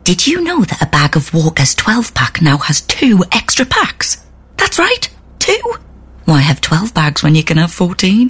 Did you know that a bag of Walker's 12-pack now has 2 extra packs? That's right, 2. Why have 12 bags when you can have 14?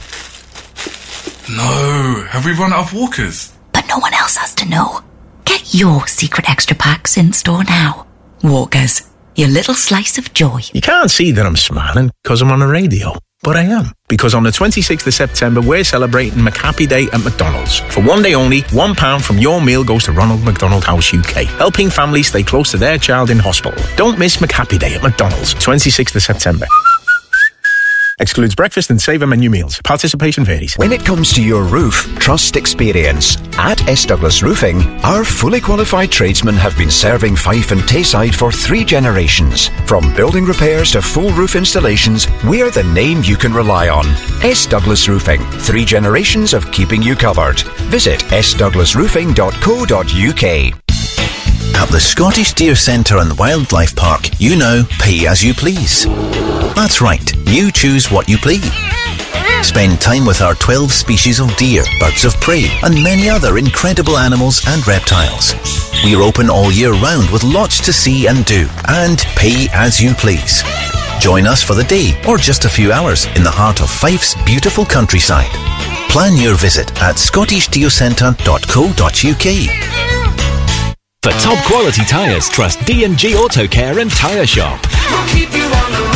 No, have we run out of Walkers? But no one else has to know. Get your secret extra packs in store now. Walkers, your little slice of joy. You can't see that I'm smiling because I'm on the radio. But I am, because on the 26th of September, we're celebrating McHappy Day at McDonald's. For one day only, £1 from your meal goes to Ronald McDonald House UK, helping families stay close to their child in hospital. Don't miss McHappy Day at McDonald's, 26th of September. Excludes breakfast and saver menu meals. Participation varies. When it comes to your roof, trust experience. At S. Douglas Roofing, our fully qualified tradesmen have been serving Fife and Tayside for 3 generations. From building repairs to full roof installations, we're the name you can rely on. S. Douglas Roofing, 3 generations of keeping you covered. Visit sdouglasroofing.co.uk. At the Scottish Deer Centre and Wildlife Park, you know, pay as you please. That's right, you choose what you please. Spend time with our 12 species of deer, birds of prey, and many other incredible animals and reptiles. We're open all year round with lots to see and do, and pay as you please. Join us for the day or just a few hours in the heart of Fife's beautiful countryside. Plan your visit at scottishdeercentre.co.uk. For top quality tyres, trust D&G Auto Care and Tyre Shop. We'll keep you on the road.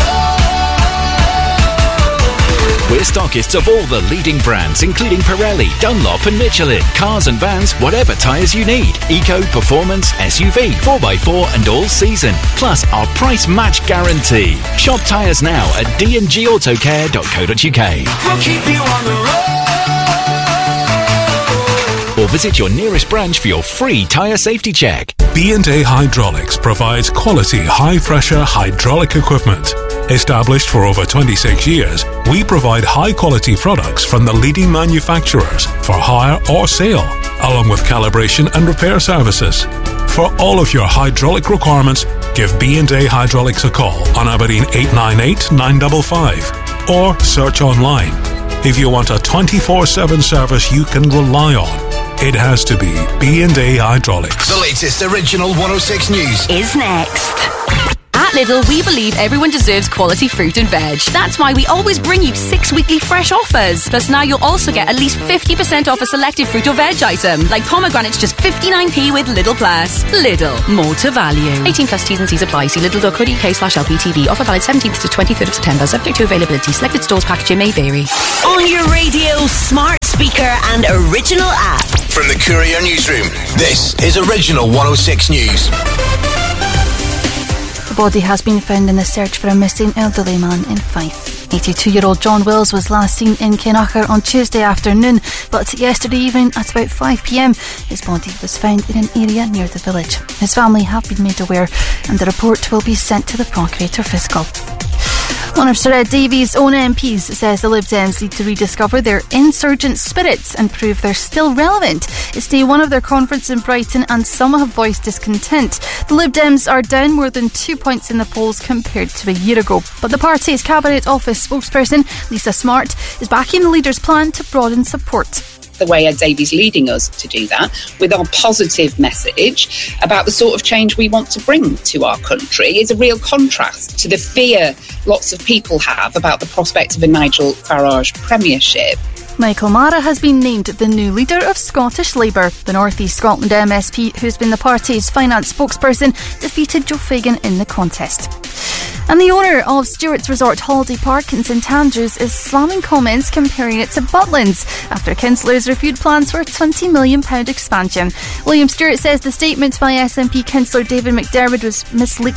We're stockists of all the leading brands, including Pirelli, Dunlop and Michelin. Cars and vans, whatever tyres you need. Eco, performance, SUV, 4x4 and all season. Plus our price match guarantee. Shop tyres now at dngautocare.co.uk. We'll keep you on the road. Or visit your nearest branch for your free tyre safety check. B&A Hydraulics provides quality high-pressure hydraulic equipment. Established for over 26 years, we provide high-quality products from the leading manufacturers for hire or sale, along with calibration and repair services. For all of your hydraulic requirements, give B&A Hydraulics a call on Aberdeen 898 955 or search online. If you want a 24/7 service you can rely on, it has to be B&A Hydraulics. The latest original 106 news is next. At Lidl, we believe everyone deserves quality fruit and veg. That's why we always bring you 6 weekly fresh offers. Plus now you'll also get at least 50% off a selected fruit or veg item, like pomegranates just 59p with Lidl Plus. Lidl, more to value. 18 plus T's and C's apply. See lidl.co.uk/LPTV. Offer valid 17th to 23rd of September. Subject to availability. Selected stores packaging may vary. On your radio, smart speaker and original app. from the Courier Newsroom. This is Original 106 News. The body has been found in the search for a missing elderly man in Fife. 82-year-old John Wills was last seen in Kinnacher on Tuesday afternoon, but yesterday evening at about 5 p.m, his body was found in an area near the village. His family have been made aware, and the report will be sent to the Procurator Fiscal. One of Sir Ed Davies' own MPs says the Lib Dems need to rediscover their insurgent spirits and prove they're still relevant. It's day one of their conference in Brighton, and some have voiced discontent. The Lib Dems are down more than 2 points in the polls compared to a year ago. But the party's Cabinet Office spokesperson, Lisa Smart, is backing the leader's plan to broaden support. The way Ed Davies leading us to do that with our positive message about the sort of change we want to bring to our country is a real contrast to the fear lots of people have about the prospect of a Nigel Farage premiership. Michael Mara has been named the new leader of Scottish Labour. The North East Scotland MSP, who's been the party's finance spokesperson, defeated Joe Fagan in the contest. And the owner of Stewart's Resort Holiday Park in St Andrews is slamming comments comparing it to Butlins after councillors reviewed plans for a £20 million expansion. William Stewart says the statement by SNP councillor David McDermott was misleading.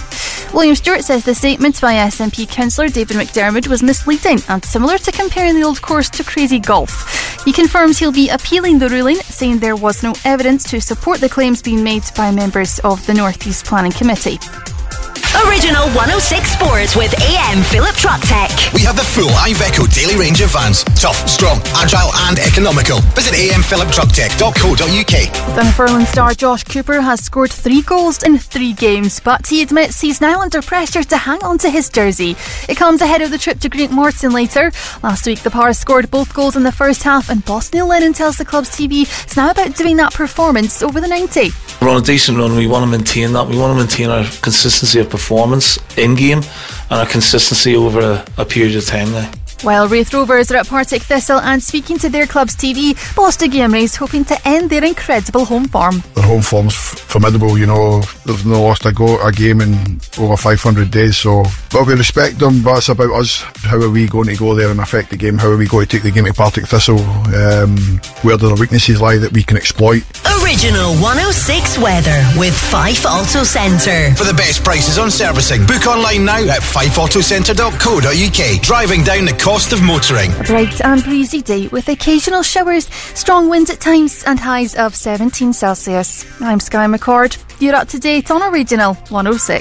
Was misleading and similar to comparing the old course to Crazy Golf. He confirms he'll be appealing the ruling, saying there was no evidence to support the claims being made by members of the North East Planning Committee. Original 106 Sports with AM Philip Truck Tech. We have the full Iveco daily range of vans. Tough, strong, agile and economical. Visit amphiliptrucktech.co.uk. Dunfermline star Josh Cooper has scored 3 goals in 3 games, but he admits he's now under pressure to hang on to his jersey. It comes ahead of the trip to Great Morton later. Last week the Pars scored both goals in the first half, and boss Neil Lennon tells the club's TV it's now about doing that performance over the 90. We're on a decent run. We want to maintain that. We want to maintain our consistency of performance in game and our consistency over a period of time now. While Raith Rovers are at Partick Thistle and speaking to their club's TV, Boston Gamerays hoping to end their incredible home form. Their home form's formidable, you know. They've not lost a game in over 500 days, so well, we respect them, but it's about us. How are we going to go there and affect the game? How are we going to take the game to Partick Thistle? Where do the weaknesses lie that we can exploit? Original 106 weather with Fife Auto Centre. For the best prices on servicing, book online now at fifeautocentre.co.uk. Driving down the cost of motoring. A bright and breezy day with occasional showers, strong winds at times and highs of 17 Celsius. I'm Sky McCord. You're up to date on Original 106.